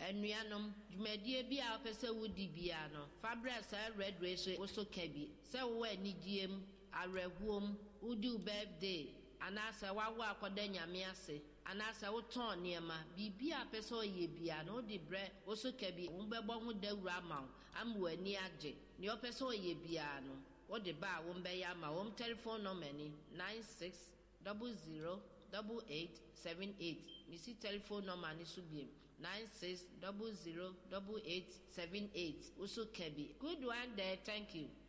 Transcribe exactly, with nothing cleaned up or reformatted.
enuanom dwumadie bi a opese wudi bia no fabra sa red race woso kabi se wo anigiem arehuom wudi birthday anasa wawo akoda nyame ase anasa wo ton niema bibia pese oye bia no di bre woso kabi wo bebo ho dawura ma am ani age ne opese oye bia no wo de ba wo mbe ya ma wo telephone number ni nine six zero zero double eight seven eight. Missy telephone number ni subiem nine six zero zero double eight seven eight. Also Kebi. Good one there. Thank you.